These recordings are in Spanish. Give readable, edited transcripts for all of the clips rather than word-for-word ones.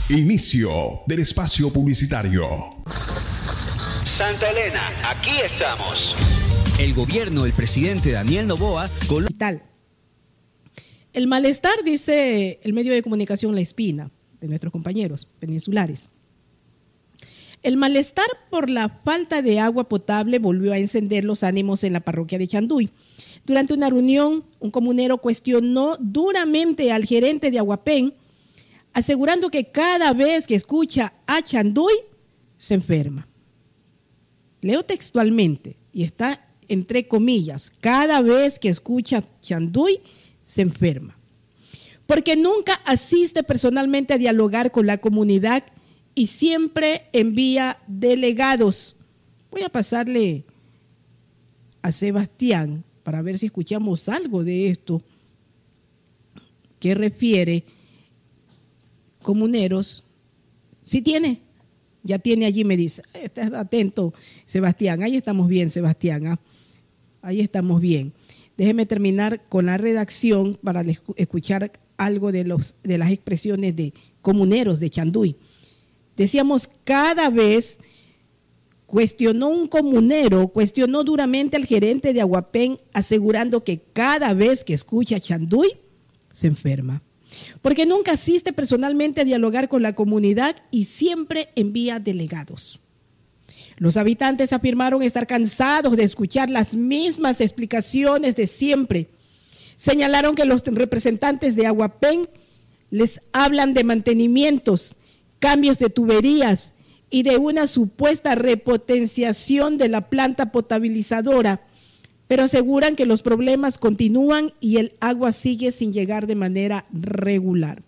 Inicio del espacio publicitario. Santa Elena, aquí estamos. El gobierno del presidente Daniel Noboa con el malestar, dice el medio de comunicación La Espina, de nuestros compañeros peninsulares. El malestar por la falta de agua potable volvió a encender los ánimos en la parroquia de Chanduy. Durante una reunión, un comunero cuestionó duramente al gerente de Aguapén, asegurando que cada vez que escucha a Chanduy, se enferma. Leo textualmente, y está entre comillas, cada vez que escucha Chanduy, se enferma. Porque nunca asiste personalmente a dialogar con la comunidad y siempre envía delegados. Voy a pasarle a Sebastián para ver si escuchamos algo de esto que refiere comuneros. ¿Sí tiene? Ya tiene allí, me dice. Estás atento, Sebastián. Ahí estamos bien, Sebastián. ¿Ah? Ahí estamos bien. Déjeme terminar con la redacción para escuchar algo de las expresiones de comuneros de Chanduy. Decíamos, cada vez un comunero cuestionó duramente al gerente de Aguapén, asegurando que cada vez que escucha Chanduy, se enferma. Porque nunca asiste personalmente a dialogar con la comunidad y siempre envía delegados. Los habitantes afirmaron estar cansados de escuchar las mismas explicaciones de siempre. Señalaron que los representantes de Aguapén les hablan de mantenimientos, cambios de tuberías y de una supuesta repotenciación de la planta potabilizadora, pero aseguran que los problemas continúan y el agua sigue sin llegar de manera regular.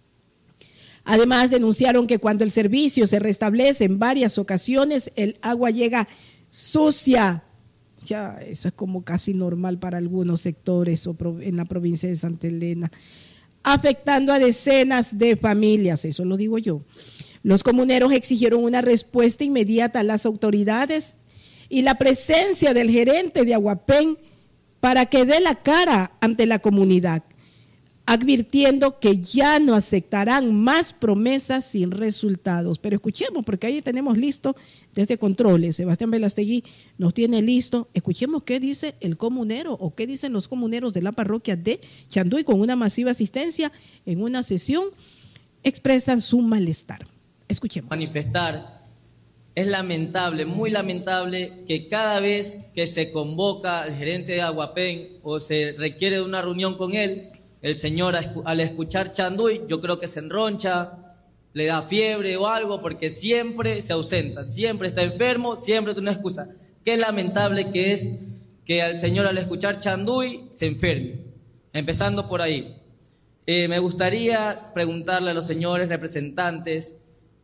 Además, denunciaron que cuando el servicio se restablece en varias ocasiones, el agua llega sucia. Ya, eso es como casi normal para algunos sectores en la provincia de Santa Elena, afectando a decenas de familias, eso lo digo yo. Los comuneros exigieron una respuesta inmediata a las autoridades y la presencia del gerente de Aguapén para que dé la cara ante la comunidad, advirtiendo que ya no aceptarán más promesas sin resultados. Pero escuchemos, porque ahí tenemos listo desde Controles. Sebastián Velastegui nos tiene listo. Escuchemos qué dice el comunero o qué dicen los comuneros de la parroquia de Chanduy con una masiva asistencia en una sesión. Expresan su malestar. Escuchemos. Manifestar. Es lamentable, muy lamentable que cada vez que se convoca al gerente de Aguapén o se requiere de una reunión con él, el señor al escuchar Chanduy, yo creo que se enroncha, le da fiebre o algo, porque siempre se ausenta, siempre está enfermo, siempre tiene una excusa. Qué lamentable que es que al señor al escuchar Chanduy se enferme. Empezando por ahí. Me gustaría preguntarle a los señores representantes,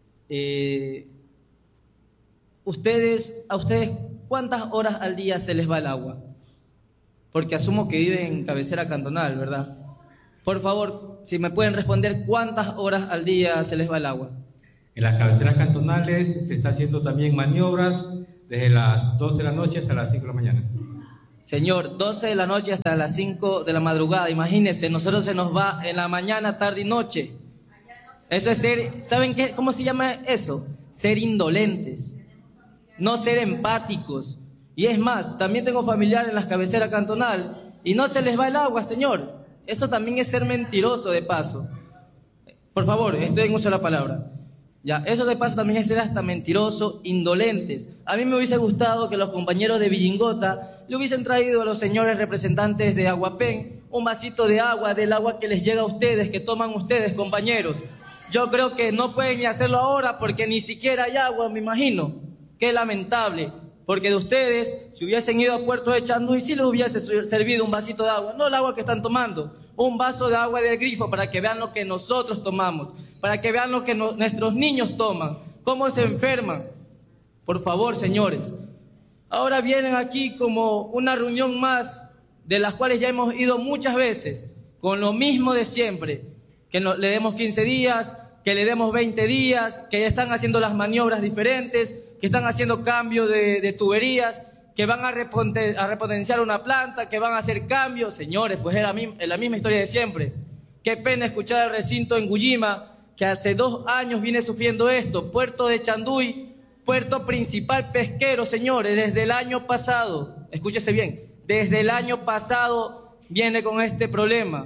¿a ustedes cuántas horas al día se les va el agua? Porque asumo que viven en cabecera cantonal, ¿verdad? Por favor, si me pueden responder, ¿cuántas horas al día se les va el agua? En las cabeceras cantonales se está haciendo también maniobras desde las 12 de la noche hasta las 5 de la mañana. Señor, 12 de la noche hasta las 5 de la madrugada. Imagínense, nosotros se nos va en la mañana, tarde y noche. Eso es ser, ¿saben qué? ¿Cómo se llama eso? Ser indolentes, no ser empáticos. Y es más, también tengo familiares en las cabeceras cantonal y no se les va el agua, señor. Eso también es ser mentiroso de paso. Por favor, estoy en uso de la palabra. Ya, eso de paso también es ser hasta mentiroso, indolentes. A mí me hubiese gustado que los compañeros de Villingota le hubiesen traído a los señores representantes de Aguapén un vasito de agua, del agua que les llega a ustedes, que toman ustedes, compañeros. Yo creo que no pueden ni hacerlo ahora porque ni siquiera hay agua, me imagino. Qué lamentable. Porque de ustedes, si hubiesen ido a Puerto de Chanduy, sí les hubiese servido un vasito de agua, no el agua que están tomando, un vaso de agua del grifo para que vean lo que nosotros tomamos, para que vean lo que nuestros niños toman, cómo se enferman. Por favor, señores, ahora vienen aquí como una reunión más, de las cuales ya hemos ido muchas veces, con lo mismo de siempre, que le demos 15 días, que le demos 20 días, que ya están haciendo las maniobras diferentes, que están haciendo cambio de tuberías, que van a repotenciar una planta, que van a hacer cambios. Señores, pues es la misma historia de siempre. Qué pena escuchar al recinto en Guyima, que hace 2 años viene sufriendo esto. Puerto de Chanduy, puerto principal pesquero, señores, desde el año pasado, escúchese bien, desde el año pasado viene con este problema.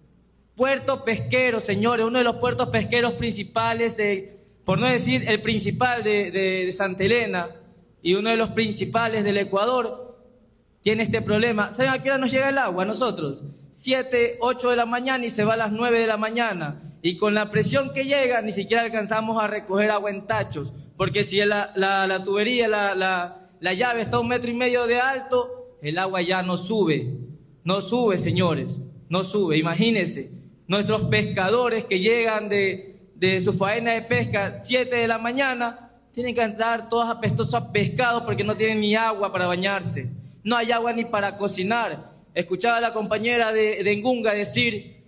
Puerto pesquero, señores, uno de los puertos pesqueros principales por no decir el principal de Santa Elena y uno de los principales del Ecuador, tiene este problema. ¿Saben a qué hora nos llega el agua a nosotros? 7, 8 de la mañana y se va a las 9 de la mañana. Y con la presión que llega, ni siquiera alcanzamos a recoger agua en tachos. Porque si la tubería, la llave está a 1,5 metros de alto, el agua ya no sube. No sube, señores, no sube. Imagínense, nuestros pescadores que llegan de su faena de pesca 7 de la mañana, tienen que andar todos apestosos a pescado porque no tienen ni agua para bañarse. No hay agua ni para cocinar. Escuchaba a la compañera de Engunga decir,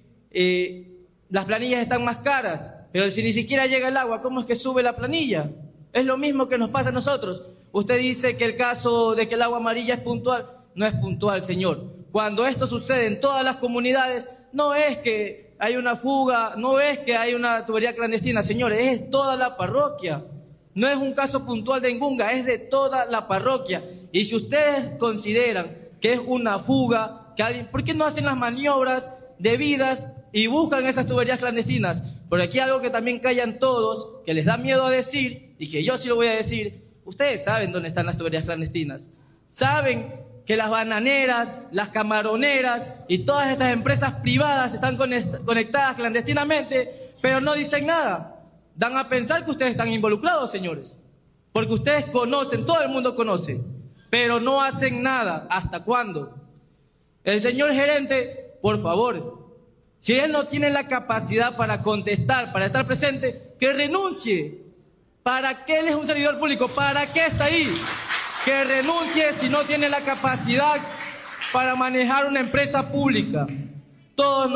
las planillas están más caras, pero si ni siquiera llega el agua, ¿cómo es que sube la planilla? Es lo mismo que nos pasa a nosotros. Usted dice que el caso de que el agua amarilla es puntual. No es puntual, señor. Cuando esto sucede en todas las comunidades, no es que hay una fuga, no es que hay una tubería clandestina, señores, es toda la parroquia. No es un caso puntual de Engunga, es de toda la parroquia. Y si ustedes consideran que es una fuga, que alguien, ¿por qué no hacen las maniobras debidas y buscan esas tuberías clandestinas? Porque aquí algo que también callan todos, que les da miedo a decir, y que yo sí lo voy a decir, ustedes saben dónde están las tuberías clandestinas. Saben que las bananeras, las camaroneras y todas estas empresas privadas están conectadas clandestinamente, pero no dicen nada. Dan a pensar que ustedes están involucrados, señores, porque ustedes conocen, todo el mundo conoce, pero no hacen nada. ¿Hasta cuándo? El señor gerente, por favor, si él no tiene la capacidad para contestar, para estar presente, que renuncie. ¿Para qué él es un servidor público? ¿Para qué está ahí? Que renuncie si no tiene la capacidad para manejar una empresa pública. Todos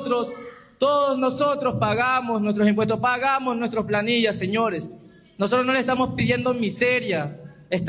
nosotros pagamos nuestros impuestos, pagamos nuestras planillas, señores. Nosotros no le estamos pidiendo miseria.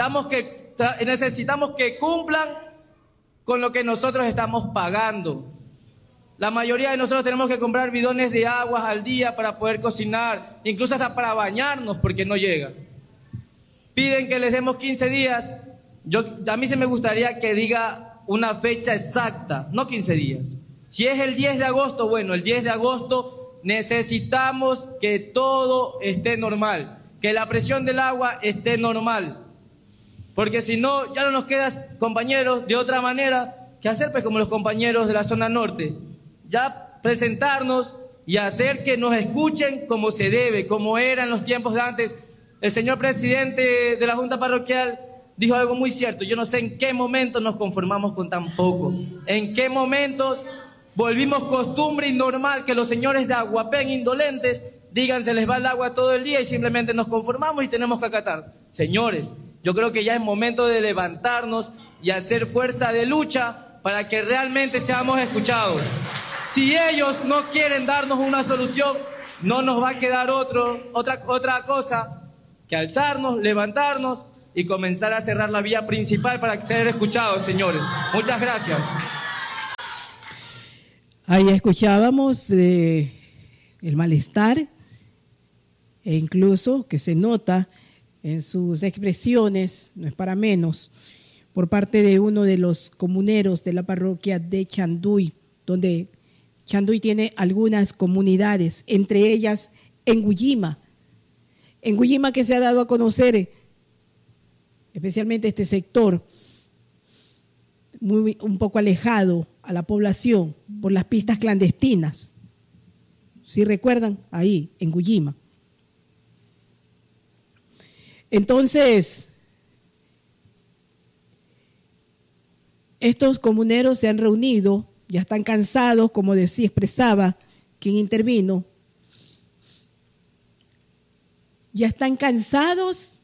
Necesitamos que cumplan con lo que nosotros estamos pagando. La mayoría de nosotros tenemos que comprar bidones de agua al día para poder cocinar, incluso hasta para bañarnos porque no llega. Piden que les demos 15 días. A mí se me gustaría que diga una fecha exacta, no 15 días. Si es el 10 de agosto, bueno, el 10 de agosto necesitamos que todo esté normal, que la presión del agua esté normal. Porque si no, ya no nos queda, compañeros, de otra manera que hacer, pues como los compañeros de la zona norte. Ya presentarnos y hacer que nos escuchen como se debe, como era en los tiempos de antes. El señor presidente de la Junta Parroquial dijo algo muy cierto. Yo no sé en qué momento nos conformamos con tan poco. En qué momentos volvimos costumbre y normal que los señores de Aguapén indolentes digan se les va el agua todo el día y simplemente nos conformamos y tenemos que acatar. Señores, yo creo que ya es momento de levantarnos y hacer fuerza de lucha para que realmente seamos escuchados. Si ellos no quieren darnos una solución, no nos va a quedar otra cosa que alzarnos, levantarnos y comenzar a cerrar la vía principal para ser escuchados, señores. Muchas gracias. Ahí escuchábamos el malestar e incluso que se nota en sus expresiones, no es para menos, por parte de uno de los comuneros de la parroquia de Chanduy, donde Chanduy tiene algunas comunidades, entre ellas Enguyima. Enguyima que se ha dado a conocer, especialmente este sector, un poco alejado a la población por las pistas clandestinas. ¿Sí recuerdan? Ahí, en Enguyima. Entonces, estos comuneros se han reunido, ya están cansados, como decía, expresaba quien intervino, ya están cansados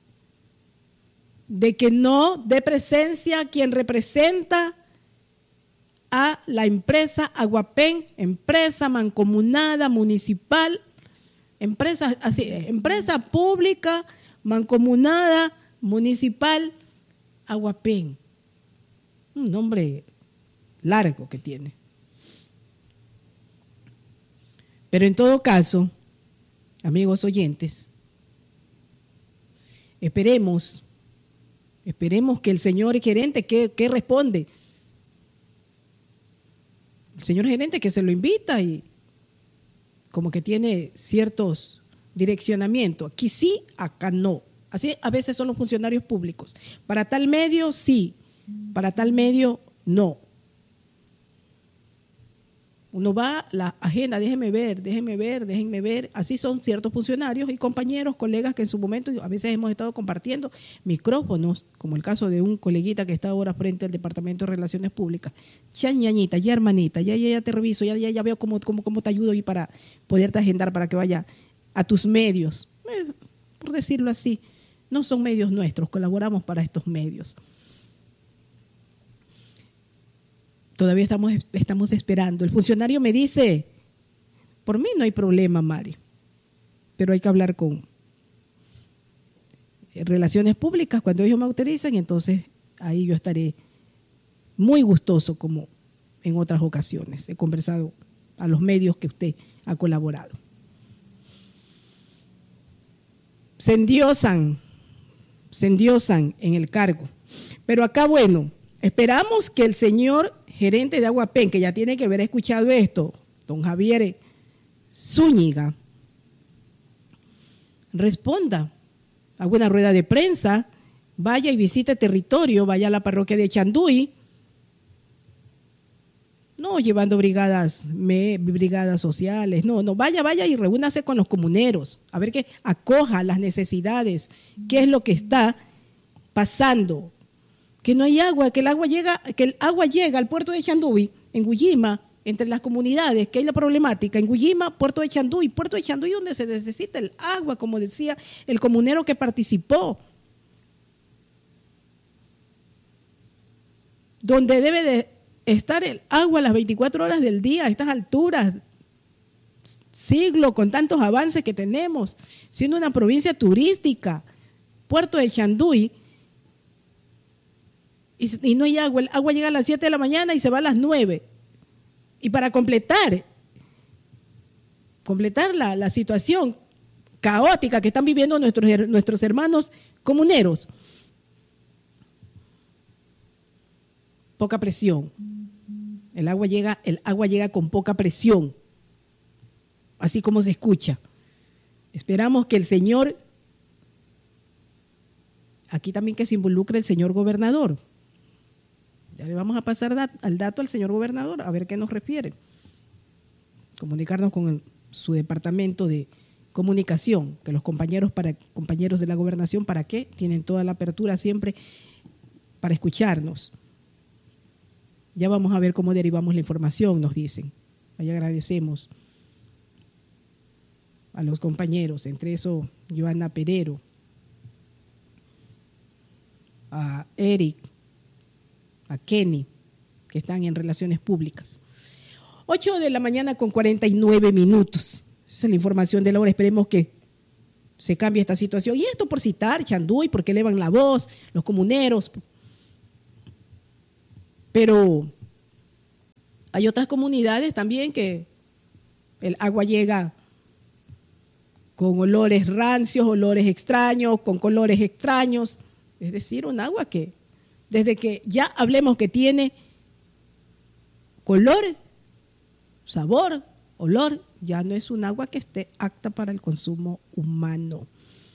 de que no dé presencia quien representa a la empresa Aguapén, empresa mancomunada municipal, empresa pública, mancomunada municipal Aguapén. Un nombre largo que tiene. Pero en todo caso, amigos oyentes, esperemos que el señor gerente, ¿qué responde? El señor gerente que se lo invita y como que tiene ciertos direccionamientos. Aquí sí, acá no. Así a veces son los funcionarios públicos. Para tal medio sí, para tal medio no. Uno va a la agenda, déjenme ver. Así son ciertos funcionarios y compañeros, colegas que en su momento a veces hemos estado compartiendo micrófonos, como el caso de un coleguita que está ahora frente al Departamento de Relaciones Públicas. Ya ñañita, ya hermanita, ya te reviso, ya veo cómo te ayudo y para poderte agendar para que vaya a tus medios. Por decirlo así, no son medios nuestros, colaboramos para estos medios. Todavía estamos esperando. El funcionario me dice, por mí no hay problema, Mari, pero hay que hablar con Relaciones Públicas cuando ellos me autorizan y entonces ahí yo estaré muy gustoso como en otras ocasiones. He conversado a los medios que usted ha colaborado. Se endiosan en el cargo. Pero acá, bueno, esperamos que el señor gerente de Aguapen, que ya tiene que haber escuchado esto, don Javier Zúñiga, responda, haga una rueda de prensa, vaya y visite territorio, vaya a la parroquia de Chanduy, no llevando brigadas sociales, no, vaya y reúnase con los comuneros, a ver que acoja las necesidades, qué es lo que está pasando. Que no hay agua, que el agua llega al puerto de Chanduy, en Guyima, entre las comunidades, que hay la problemática, en Guyima, puerto de Chanduy donde se necesita el agua, como decía el comunero que participó, donde debe de estar el agua a las 24 horas del día, a estas alturas, siglo, con tantos avances que tenemos, siendo una provincia turística, puerto de Chanduy, y no hay agua, el agua llega a las 7 de la mañana y se va a las 9. Y para completar la situación caótica que están viviendo nuestros hermanos comuneros, poca presión. El agua llega con poca presión, así como se escucha. Esperamos que el señor, aquí también que se involucre el señor gobernador. Ya le vamos a pasar al dato al señor gobernador, a ver qué nos refiere. Comunicarnos con su departamento de comunicación, que los compañeros de la gobernación, ¿para qué? Tienen toda la apertura siempre para escucharnos. Ya vamos a ver cómo derivamos la información, nos dicen. Ahí agradecemos a los compañeros, entre eso Joana Perero, a Eric, a Kenny, que están en Relaciones Públicas. 8 de la mañana con 49 minutos. Esa es la información de la hora. Esperemos que se cambie esta situación. Y esto por citar Chanduy, porque elevan la voz, los comuneros. Pero hay otras comunidades también que el agua llega con olores rancios, olores extraños, con colores extraños. Es decir, un agua que, desde que ya hablemos que tiene color, sabor, olor, ya no es un agua que esté apta para el consumo humano.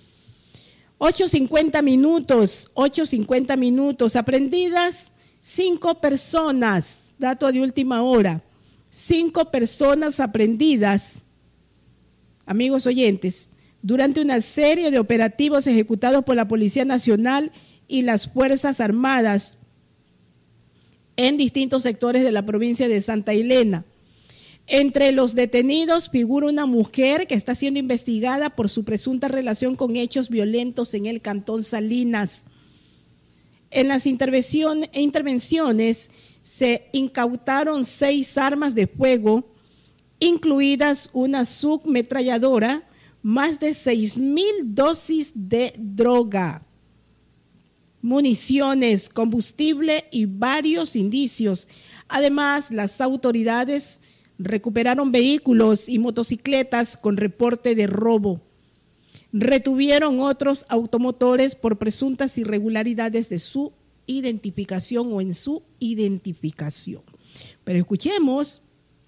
8:50 minutos, aprendidas 5 personas, dato de última hora, 5 personas aprendidas, amigos oyentes, durante una serie de operativos ejecutados por la Policía Nacional y las Fuerzas Armadas en distintos sectores de la provincia de Santa Elena. Entre los detenidos figura una mujer que está siendo investigada por su presunta relación con hechos violentos en el Cantón Salinas. En las intervenciones se incautaron 6 armas de fuego, incluidas una submetralladora, más de 6,000 dosis de droga, municiones, combustible y varios indicios. Además, las autoridades Recuperaron vehículos y motocicletas con reporte de robo. Retuvieron otros automotores por presuntas irregularidades de su identificación o en su identificación. Pero escuchemos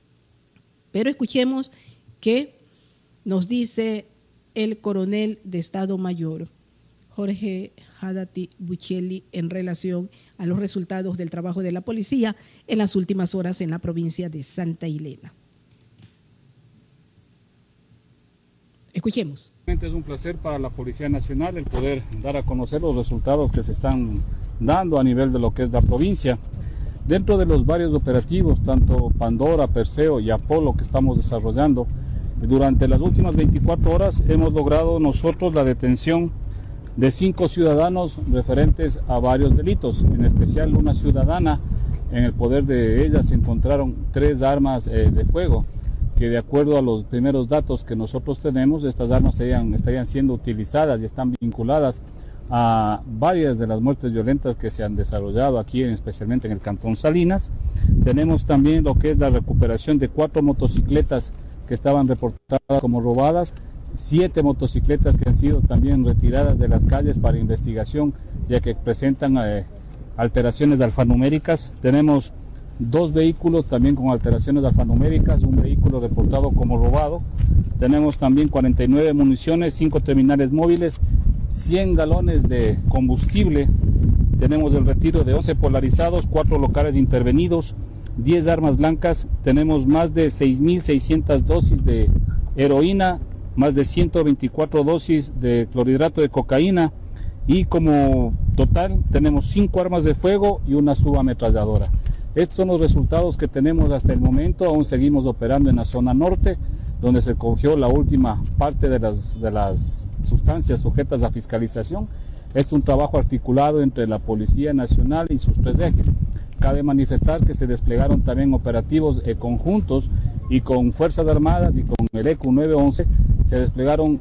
qué nos dice el coronel de Estado Mayor, Jorge Hadati Buccelli, en relación a los resultados del trabajo de la policía en las últimas horas en la provincia de Santa Elena. Escuchemos. Es un placer para la Policía Nacional el poder dar a conocer los resultados que se están dando a nivel de lo que es la provincia. Dentro de los varios operativos, tanto Pandora, Perseo y Apolo que estamos desarrollando, durante las últimas 24 horas hemos logrado nosotros la detención de 5 ciudadanos referentes a varios delitos, en especial una ciudadana. En el poder de ella se encontraron 3 armas de fuego, que de acuerdo a los primeros datos que nosotros tenemos, estas armas estarían siendo utilizadas y están vinculadas a varias de las muertes violentas que se han desarrollado aquí, especialmente en el Cantón Salinas. Tenemos también lo que es la recuperación de 4 motocicletas que estaban reportadas como robadas, 7 motocicletas que han sido también retiradas de las calles para investigación, ya que presentan alteraciones alfanuméricas. Tenemos 2 vehículos también con alteraciones alfanuméricas, un vehículo reportado como robado. Tenemos también 49 municiones, 5 terminales móviles, 100 galones de combustible. Tenemos el retiro de 11 polarizados, 4 locales intervenidos, 10 armas blancas. Tenemos más de 6.600 dosis de heroína, más de 124 dosis de clorhidrato de cocaína, y como total tenemos 5 armas de fuego y una subametralladora. Estos son los resultados que tenemos hasta el momento. Aún seguimos operando en la zona norte, donde se cogió la última parte de las sustancias sujetas a fiscalización. Es un trabajo articulado entre la Policía Nacional y sus 3 ejes. Cabe manifestar que se desplegaron también operativos conjuntos y con Fuerzas Armadas y con el ECU 911 se desplegaron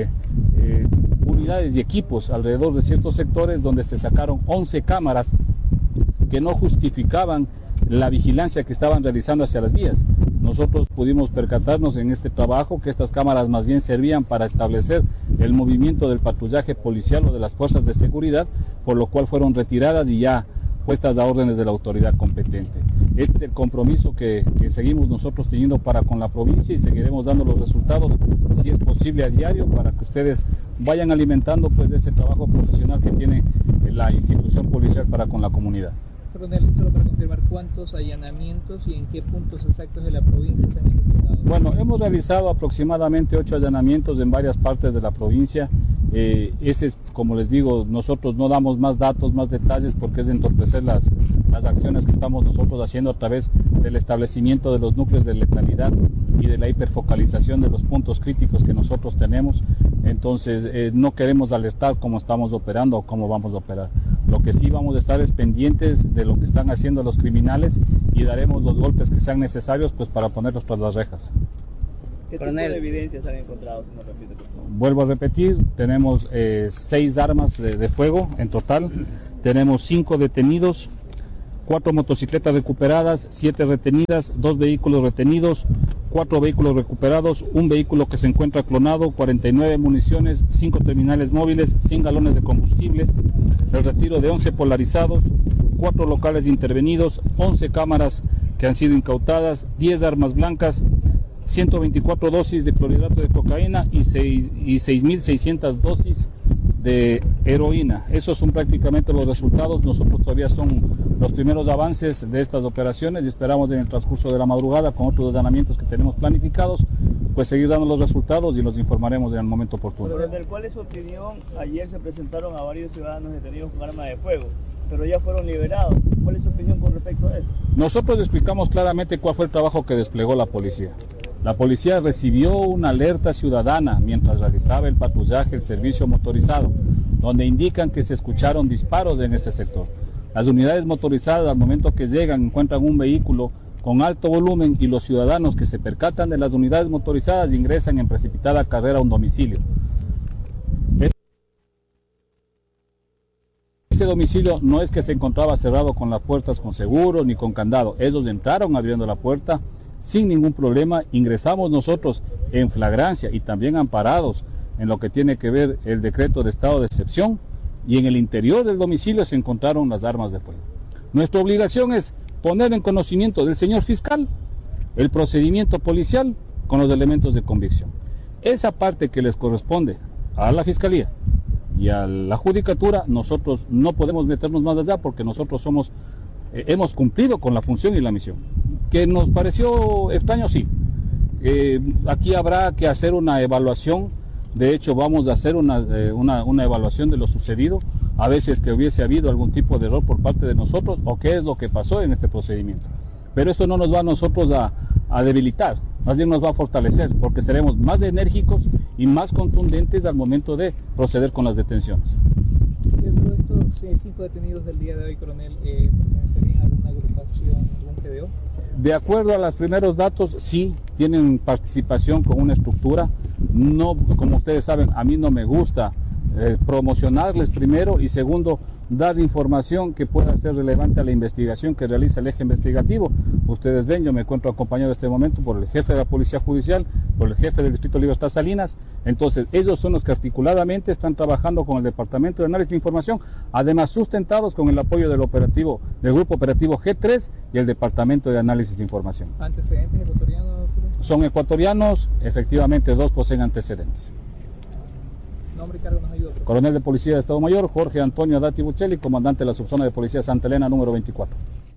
unidades y equipos alrededor de ciertos sectores, donde se sacaron 11 cámaras que no justificaban la vigilancia que estaban realizando hacia las vías. Nosotros pudimos percatarnos en este trabajo que estas cámaras más bien servían para establecer el movimiento del patrullaje policial o de las fuerzas de seguridad, por lo cual fueron retiradas y ya puestas a órdenes de la autoridad competente. Este es el compromiso que seguimos nosotros teniendo para con la provincia, y seguiremos dando los resultados, si es posible, a diario, para que ustedes vayan alimentando pues ese trabajo profesional que tiene la institución policial para con la comunidad. Coronel, solo para confirmar, ¿cuántos allanamientos y en qué puntos exactos de la provincia se han ejecutado? Bueno, hemos realizado aproximadamente 8 allanamientos en varias partes de la provincia. Ese es, como les digo, nosotros no damos más datos, más detalles, porque es entorpecer las acciones que estamos nosotros haciendo a través del establecimiento de los núcleos de letalidad y de la hiperfocalización de los puntos críticos que nosotros tenemos. Entonces, no queremos alertar cómo estamos operando o cómo vamos a operar. Lo que sí vamos a estar es pendientes de lo que están haciendo los criminales, y daremos los golpes que sean necesarios pues para ponerlos tras las rejas. ¿Qué tipo de evidencias han encontrado? Si me repite, por favor. Vuelvo a repetir, tenemos 6 armas de fuego en total, tenemos 5 detenidos, 4 motocicletas recuperadas, 7 retenidas, 2 vehículos retenidos, 4 vehículos recuperados, un vehículo que se encuentra clonado, 49 municiones, 5 terminales móviles, 100 galones de combustible, el retiro de 11 polarizados, 4 locales intervenidos, 11 cámaras que han sido incautadas, 10 armas blancas, 124 dosis de clorhidrato de cocaína y 6.600 dosis de heroína. Esos son prácticamente los resultados. Nosotros todavía son los primeros avances de estas operaciones y esperamos en el transcurso de la madrugada, con otros allanamientos que tenemos planificados, pues seguir dando los resultados y los informaremos en el momento oportuno. ¿Cuál es su opinión? Ayer se presentaron a varios ciudadanos detenidos con armas de fuego, pero ya fueron liberados. ¿Cuál es su opinión con respecto a eso? Nosotros explicamos claramente cuál fue el trabajo que desplegó la policía. La policía recibió una alerta ciudadana mientras realizaba el patrullaje, el servicio motorizado, donde indican que se escucharon disparos en ese sector. Las unidades motorizadas, al momento que llegan, encuentran un vehículo con alto volumen, y los ciudadanos que se percatan de las unidades motorizadas ingresan en precipitada carrera a un domicilio. Ese domicilio no es que se encontraba cerrado con las puertas con seguro ni con candado. Ellos entraron abriendo la puerta, sin ningún problema. Ingresamos nosotros en flagrancia y también amparados en lo que tiene que ver el decreto de estado de excepción, y en el interior del domicilio se encontraron las armas de fuego. Nuestra obligación es poner en conocimiento del señor fiscal el procedimiento policial con los elementos de convicción. Esa parte que les corresponde a la Fiscalía y a la Judicatura, nosotros no podemos meternos más allá porque nosotros hemos cumplido con la función y la misión. ¿Que nos pareció extraño? Sí. Aquí habrá que hacer una evaluación. De hecho, vamos a hacer una evaluación de lo sucedido, a veces que hubiese habido algún tipo de error por parte de nosotros o qué es lo que pasó en este procedimiento. Pero esto no nos va a nosotros a debilitar, más bien nos va a fortalecer, porque seremos más enérgicos y más contundentes al momento de proceder con las detenciones. Dentro de estos 5 detenidos del día de hoy, coronel, ¿pertenecerían a alguna agrupación, algún GDO? De acuerdo a los primeros datos, sí, tienen participación con una estructura. No, como ustedes saben, a mí no me gusta promocionarles primero, y segundo, dar información que pueda ser relevante a la investigación que realiza el eje investigativo. Ustedes ven, yo me encuentro acompañado en este momento por el jefe de la Policía Judicial, por el jefe del Distrito Libertad Salinas. Entonces, ellos son los que articuladamente están trabajando con el Departamento de Análisis de Información, además sustentados con el apoyo del Grupo Operativo G3 y el Departamento de Análisis de Información. ¿Antecedentes ecuatorianos? Son ecuatorianos, efectivamente 2 poseen antecedentes. Nombre y cargo nos ayuda. Coronel de Policía de Estado Mayor, Jorge Antonio Adati Buccelli, comandante de la subzona de Policía Santa Elena, número 24.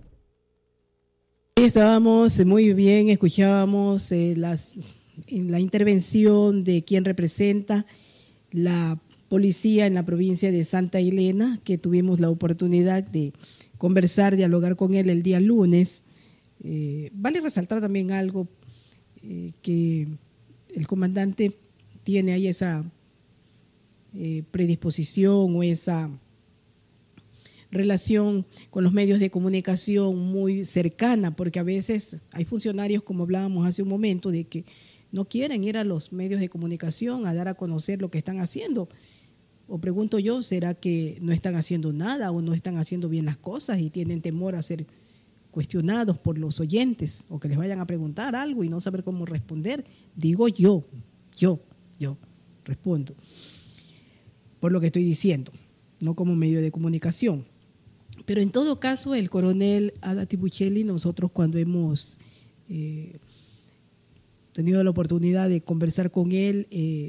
Estábamos muy bien, escuchábamos la intervención de quien representa la policía en la provincia de Santa Elena, que tuvimos la oportunidad de conversar, dialogar con él el día lunes. Vale resaltar también algo, que el comandante tiene ahí esa predisposición o esa relación con los medios de comunicación muy cercana, porque a veces hay funcionarios, como hablábamos hace un momento, de que no quieren ir a los medios de comunicación a dar a conocer lo que están haciendo. O pregunto yo, ¿será que no están haciendo nada o no están haciendo bien las cosas y tienen temor a ser cuestionados por los oyentes o que les vayan a preguntar algo y no saber cómo responder? Digo yo respondo por lo que estoy diciendo, no como medio de comunicación. Pero en todo caso, el coronel Adati Buccelli, nosotros cuando hemos tenido la oportunidad de conversar con él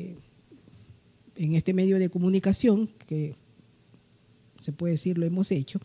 en este medio de comunicación, que se puede decir lo hemos hecho,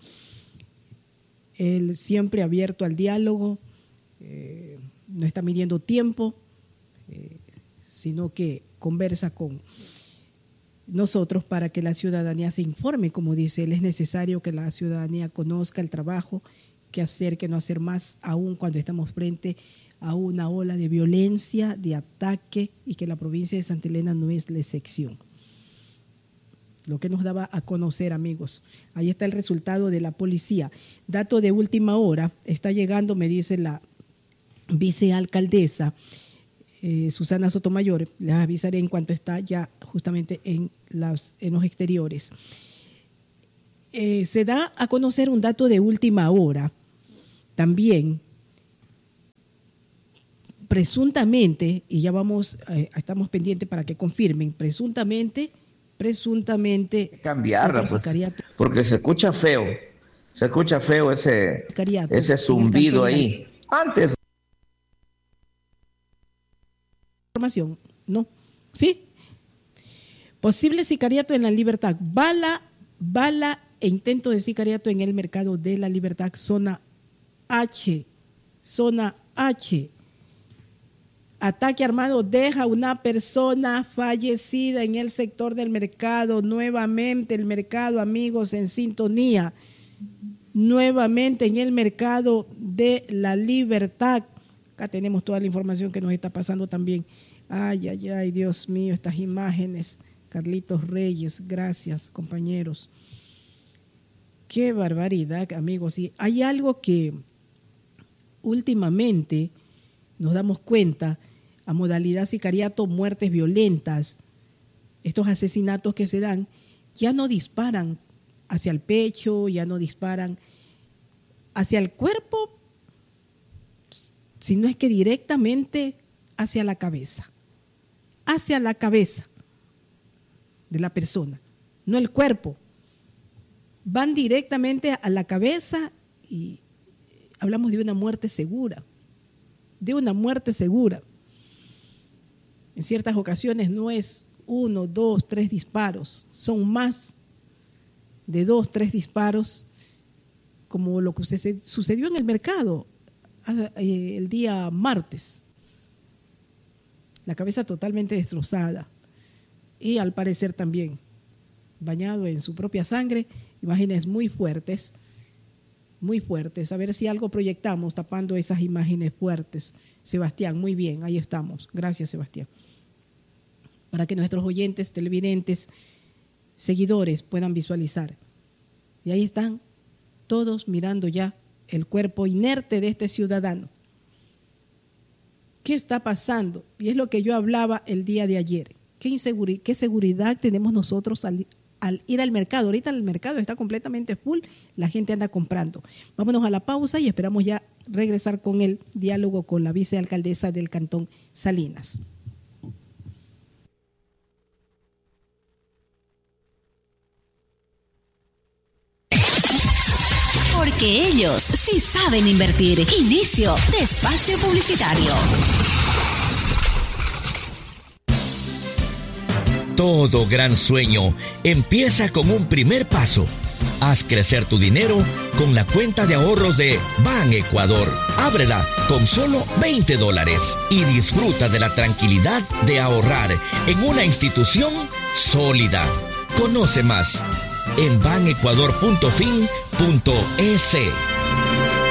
él siempre abierto al diálogo, no está midiendo tiempo, sino que conversa con nosotros para que la ciudadanía se informe. Como dice él, es necesario que la ciudadanía conozca el trabajo, qué hacer, qué no hacer más, aún cuando estamos frente a una ola de violencia, de ataque, y que la provincia de Santa Elena no es la excepción. Lo que nos daba a conocer, amigos. Ahí está el resultado de la policía. Dato de última hora, está llegando, me dice la vicealcaldesa Susana Sotomayor, les avisaré en cuanto está ya justamente en los exteriores. Se da a conocer un dato de última hora también, presuntamente, y ya estamos pendientes para que confirmen, presuntamente cambiarla, pues, porque se escucha feo ese zumbido ahí. Antes información, ¿no? Sí. Posible sicariato en la Libertad. Bala e intento de sicariato en el mercado de la Libertad, zona H. Ataque armado deja una persona fallecida en el sector del mercado. Nuevamente el mercado, amigos, en sintonía. Nuevamente en el mercado de la Libertad. Acá tenemos toda la información que nos está pasando también. Ay, Dios mío, estas imágenes. Carlitos Reyes, gracias, compañeros. Qué barbaridad, amigos. Y hay algo que últimamente nos damos cuenta, a modalidad sicariato, muertes violentas, estos asesinatos que se dan, ya no disparan hacia el pecho, ya no disparan hacia el cuerpo. sino es que directamente hacia la cabeza de la persona, no el cuerpo. Van directamente a la cabeza y hablamos de una muerte segura, En ciertas ocasiones no es 1, 2, 3 disparos, son más de 2, 3 disparos, como lo que sucedió en el mercado el día martes. La cabeza totalmente destrozada y al parecer también bañado en su propia sangre. Imágenes muy fuertes. A ver si algo proyectamos tapando esas imágenes fuertes. Sebastián, muy bien, ahí estamos. Gracias, Sebastián. Para que nuestros oyentes, televidentes, seguidores puedan visualizar. Y ahí están todos mirando ya el cuerpo inerte de este ciudadano. ¿Qué está pasando? Y es lo que yo hablaba el día de ayer. ¿Qué seguridad tenemos nosotros al ir al mercado? Ahorita el mercado está completamente full, la gente anda comprando. Vámonos a la pausa y esperamos ya regresar con el diálogo con la vicealcaldesa del Cantón Salinas. Porque ellos sí saben invertir. Inicio de espacio publicitario. Todo gran sueño empieza con un primer paso. Haz crecer tu dinero con la cuenta de ahorros de Ban Ecuador. Ábrela con solo $20 y disfruta de la tranquilidad de ahorrar en una institución sólida. Conoce más en banecuador.fin.es.